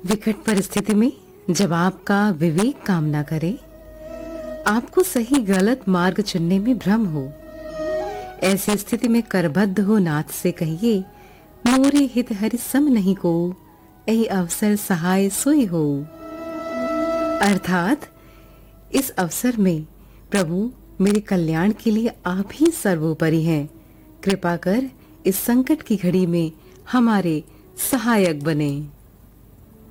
विकट परिस्थिति में जब आपका विवेक काम ना करे, आपको सही गलत मार्ग चुनने में भ्रम हो, ऐसी स्थिति में करबद्ध हो नाथ से कहिए, मोरे हित हरि सम नहीं को, यही अवसर सहाय सोई हो। अर्थात इस अवसर में प्रभु मेरे कल्याण के लिए आप ही सर्वोपरि हैं। कृपा कर इस संकट की घड़ी में हमारे सहायक बने।